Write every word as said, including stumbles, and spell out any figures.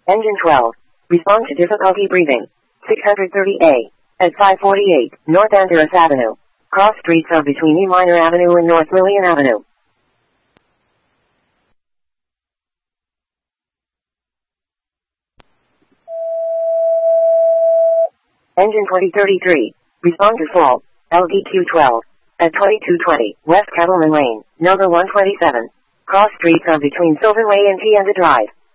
Engine twelve. Respond to difficulty breathing. six thirty A. At five forty-eight, North Andorras Avenue. Cross streets are between E. Minor Avenue and North Lillian Avenue. Engine twenty thirty-three. Respond to fault. L D Q twelve. At twenty-two twenty, West Kettleman Lane, number one twenty-seven. Cross streets are between Sylvan Way and Tienda Drive.